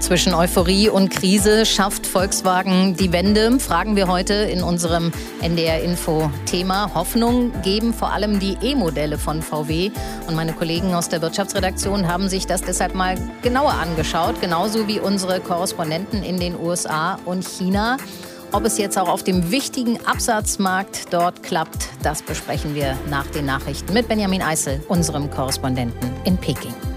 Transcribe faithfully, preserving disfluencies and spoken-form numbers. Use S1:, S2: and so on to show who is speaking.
S1: Zwischen Euphorie und Krise schafft Volkswagen die Wende, fragen wir heute in unserem N D R-Info-Thema. Hoffnung geben vor allem die E-Modelle von V W. Und meine Kollegen aus der Wirtschaftsredaktion haben sich das deshalb mal genauer angeschaut, genauso wie unsere Korrespondenten in den U S A und China. Ob es jetzt auch auf dem wichtigen Absatzmarkt dort klappt, das besprechen wir nach den Nachrichten mit Benjamin Eisel, unserem Korrespondenten in Peking.